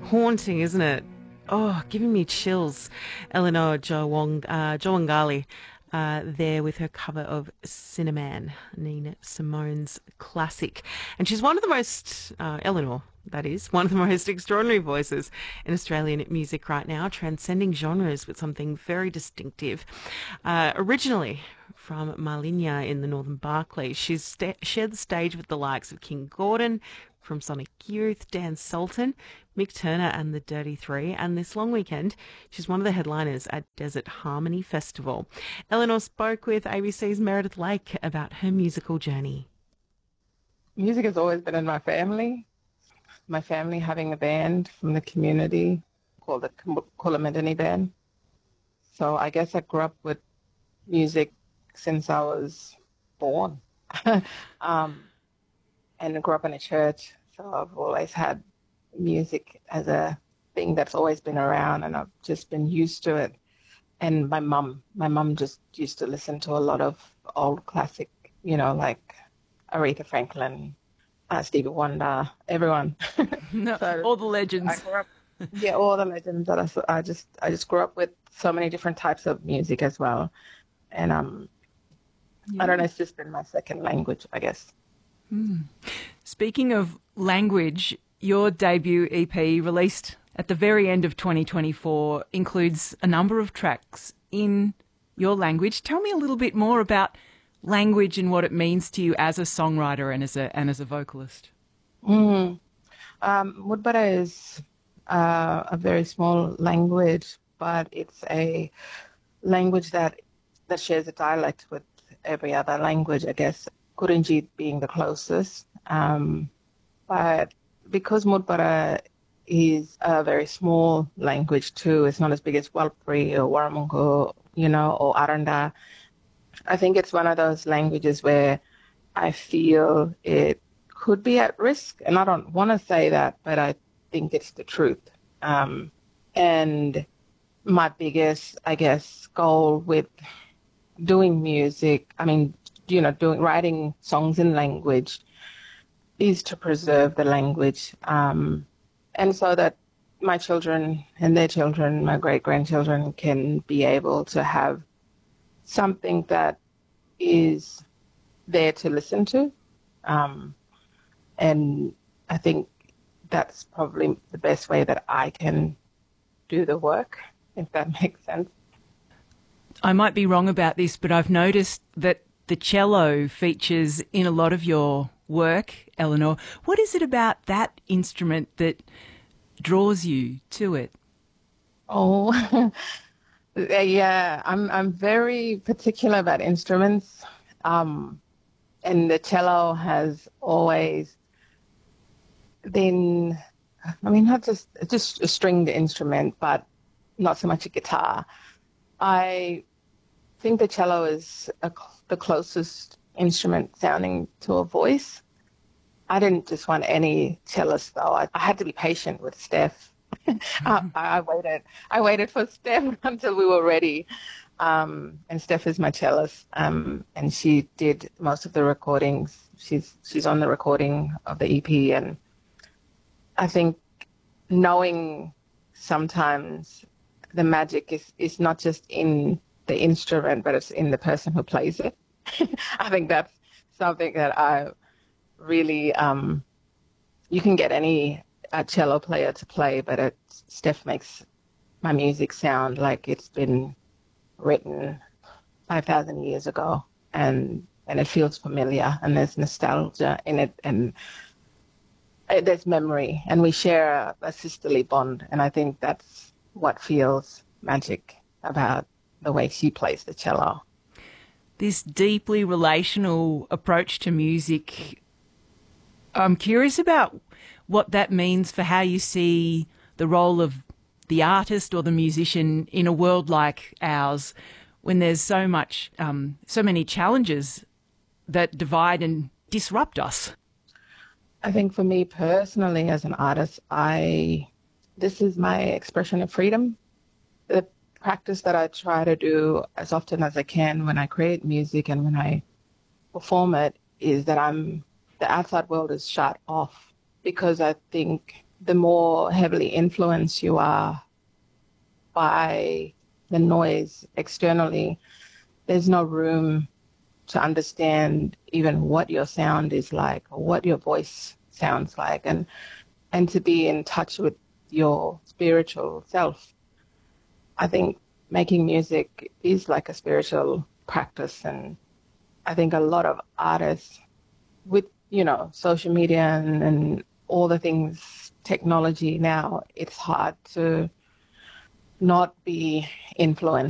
Haunting, isn't it? Oh, giving me chills. Eleanor Jowangali there with her cover of Cinnamon, Nina Simone's classic. And she's one of the most, Eleanor, that is, one of the most extraordinary voices in Australian music right now, transcending genres with something very distinctive. Originally from Marlinia in the Northern Barclays, she's shared the stage with the likes of King Gordon, from Sonic Youth, Dan Sultan, Mick Turner and the Dirty Three, and this long weekend she's one of the headliners at Desert Harmony Festival. Eleanor spoke with ABC's Meredith Lake about her musical journey. Music has always been in my family. My family having a band from the community called the Kulamidini Band. So I guess I grew up with music since I was born. And I grew up in a church, so I've always had music as a thing that's always been around, and I've just been used to it. And my mum just used to listen to a lot of old classic, like Aretha Franklin, Stevie Wonder, everyone. No, So all the legends. I grew up, yeah, all the legends. That I just grew up with so many different types of music as well, and I don't know, it's just been my second language, I guess. Speaking of language, your debut EP, released at the very end of 2024, includes a number of tracks in your language. Tell me a little bit more about language and what it means to you as a songwriter and as a vocalist. Mudbara is a very small language, but it's a language that shares a dialect with every other language, I guess. Kurinjit being the closest. But because Mudbara is a very small language too, it's not as big as Walpuri or Waramungu, or Aranda. I think it's one of those languages where I feel it could be at risk. And I don't want to say that, but I think it's the truth. And my biggest, I guess, goal with doing music, writing songs in language is to preserve the language. And so that my children and their children, my great-grandchildren, can be able to have something that is there to listen to. And I think that's probably the best way that I can do the work, if that makes sense. I might be wrong about this, but I've noticed that the cello features in a lot of your work, Eleanor. What is it about that instrument that draws you to it? Oh, yeah, I'm very particular about instruments. And the cello has always been, not just a stringed instrument, but not so much a guitar. I think the cello is the closest instrument sounding to a voice. I didn't just want any cellist though. I had to be patient with Steph. I waited for Steph until we were ready. And Steph is my cellist, and she did most of the recordings. She's on the recording of the EP, and I think knowing sometimes the magic is not just in the instrument, but it's in the person who plays it. I think that's something that I really, you can get any cello player to play, but Steph makes my music sound like it's been written 5,000 years ago, and it feels familiar, and there's nostalgia in it, and there's memory, and we share a sisterly bond, and I think that's what feels magic about the way she plays the cello. This deeply relational approach to music, I'm curious about what that means for how you see the role of the artist or the musician in a world like ours, when there's so many challenges that divide and disrupt us. I think for me personally as an artist, this is my expression of freedom. The practice that I try to do as often as I can when I create music and when I perform it is that the outside world is shut off, because I think the more heavily influenced you are by the noise externally, there's no room to understand even what your sound is like or what your voice sounds like, and to be in touch with your spiritual self. I think making music is like a spiritual practice, and I think a lot of artists with, social media and all the things, technology now, it's hard to not be influenced